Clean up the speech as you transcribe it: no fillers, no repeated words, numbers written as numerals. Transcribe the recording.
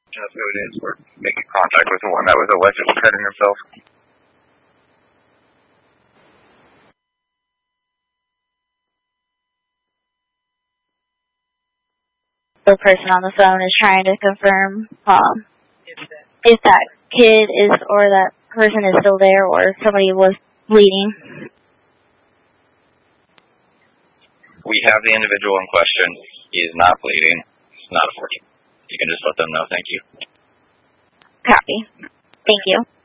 That's who it is. We're making contact with the one that was allegedly cutting himself. The person on the phone is trying to confirm if that kid is, or that person is still there, or if somebody was bleeding. We have the individual in question. He is not bleeding. It's not a 14. You can just let them know. Thank you. Copy. Thank you.